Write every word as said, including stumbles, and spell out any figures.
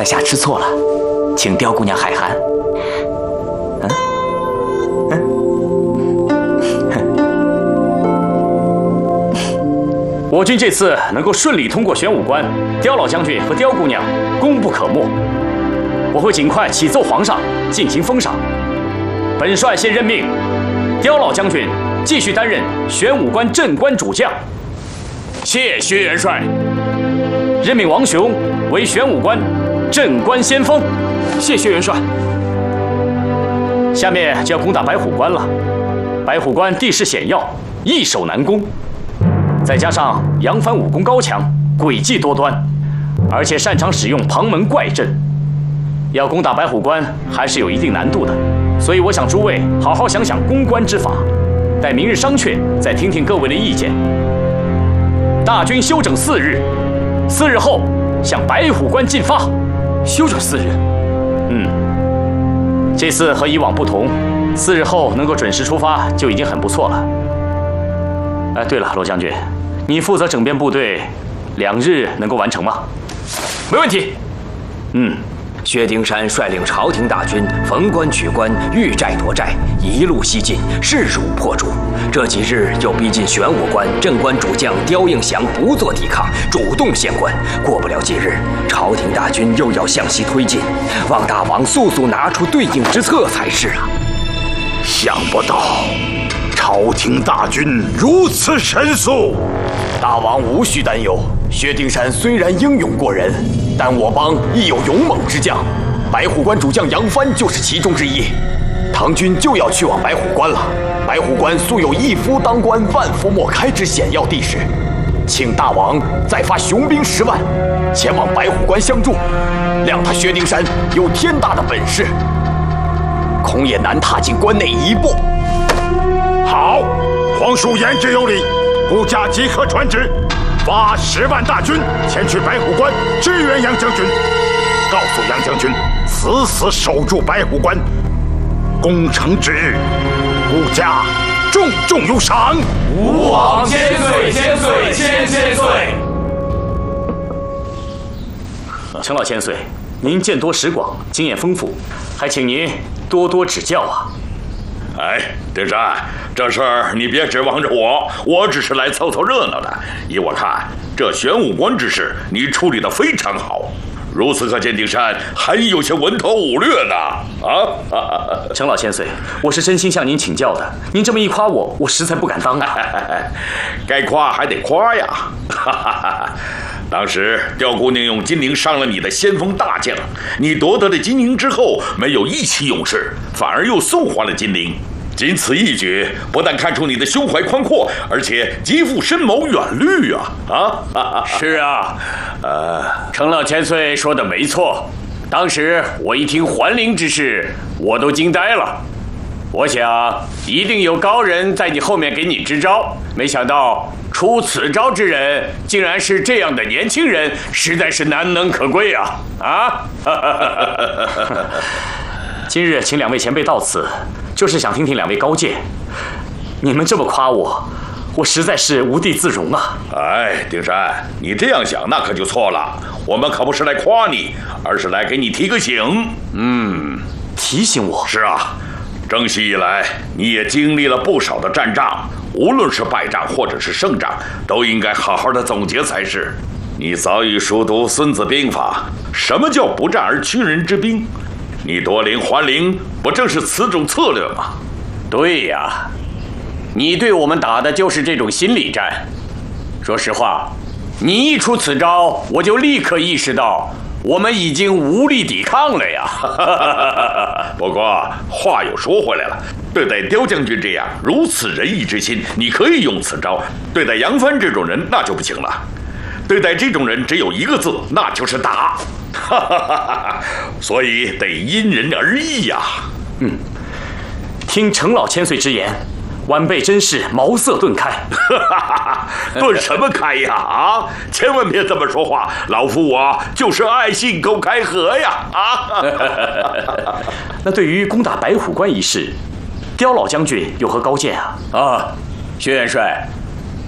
在下吃错了，请刁姑娘海涵。嗯嗯， 我军这次能够顺利通过玄武关，刁老将军和刁姑娘功不可没。我会尽快启奏皇上进行封赏。本帅现任命刁老将军继续担任玄武关镇关主将。谢薛元帅。任命王雄为玄武关镇关先锋。谢薛元帅。下面就要攻打白虎关了。白虎关地势险要，易守难攻，再加上杨帆武功高强，诡计多端，而且擅长使用旁门怪阵，要攻打白虎关还是有一定难度的。所以我想诸位好好想想攻关之法，待明日商榷，再听听各位的意见。大军休整四日，四日后向白虎关进发。休整四日。嗯，这次和以往不同，四日后能够准时出发就已经很不错了。哎，对了，罗将军，你负责整编部队，两日能够完成吗？没问题。嗯。 薛丁山率领朝廷大军逢关取关，遇寨夺寨，一路西进，势如破竹。这几日又逼近玄武关，镇关主将刁应祥不做抵抗，主动献关。过不了几日，朝廷大军又要向西推进，望大王速速拿出对应之策才是啊！ 想不到朝廷大军如此神速， 大王无需担忧。薛丁山虽然英勇过人，但我方亦有勇猛之将，白虎关主将杨帆就是其中之一。唐军就要去往白虎关了。白虎关素有一夫当关，万夫莫开之险要地势，请大王再发雄兵十万，前往白虎关相助，谅他薛丁山有天大的本事，恐也难踏进关内一步。 好，皇叔言之有理，部下即刻传旨。发十万大军前去白虎关支援杨将军，告诉杨将军死死守住白虎关，攻城之日，部下重重有赏。 吾往千岁千岁千千岁。 程老千岁，您见多识广，经验丰富，还请您多多指教啊。 哎，丁山，这事儿你别指望着我，我只是来凑凑热闹的。依我看，这玄武关之事你处理得非常好，如此可见丁山还有些文韬武略呢。啊， 程老千岁，我是真心向您请教的，您这么一夸我，我实在不敢当啊。 该夸还得夸呀。当时刁姑娘用金陵伤了你的先锋大将，你夺得了金陵之后，没有意气用事，反而又送还了金陵。仅此一举，不但看出你的胸怀宽阔，而且极富深谋远虑啊！啊， 是啊，呃，程老千岁说的没错。当时我一听还陵之事，我都惊呆了。我想一定有高人在你后面给你支招，没想到出此招之人竟然是这样的年轻人，实在是难能可贵啊！啊！ 今日请两位前辈到此，就是想听听两位高见。你们这么夸我，我实在是无地自容啊！ 哎，丁山，你这样想那可就错了。我们可不是来夸你，而是来给你提个醒。 嗯，提醒我？ 是啊。征西以来，你也经历了不少的战仗，无论是败仗或者是胜仗，都应该好好的总结才是。你早已熟读《孙子兵法》，什么叫不战而屈人之兵？你夺陵还陵，不正是此种策略吗？ 对呀，你对我们打的就是这种心理战。说实话，你一出此招，我就立刻意识到我们已经无力抵抗了呀。 不过话又说回来了，对待刁将军这样如此仁义之心，你可以用此招；对待杨帆这种人，那就不行了。对待这种人只有一个字，那就是打。所以得因人而异呀。 嗯，听程老千岁之言，晚辈真是茅塞顿开。 顿什么开呀？啊，千万别这么说话，老夫我就是爱信口开河呀！啊， 那对于攻打白虎关一事，刁老将军有何高见啊？ 啊，薛元帅，